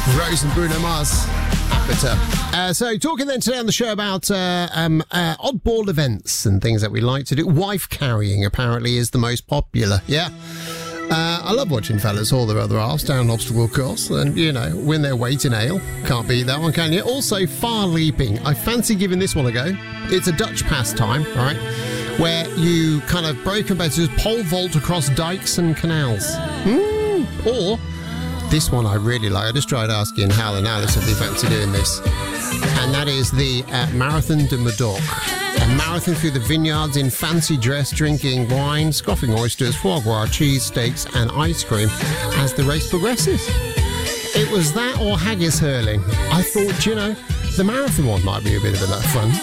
Rose and Bruno Mars. So talking then today on the show about oddball events and things that we like to do. Wife carrying apparently is the most popular. Yeah. I love watching fellas haul their other halves down an obstacle course and, win their weight in ale. Can't beat that one, can you? Also, far leaping. I fancy giving this one a go. It's a Dutch pastime, right, where you kind of break and just pole vault across dikes and canals. Or, this one I really like. I just tried asking Hal and Alice if they fancy doing this. And that is the Marathon de Medoc. A marathon through the vineyards in fancy dress, drinking wine, scoffing oysters, foie gras, cheese, steaks and ice cream as the race progresses. It was that or haggis hurling. I thought, the marathon one might be a bit of a fun.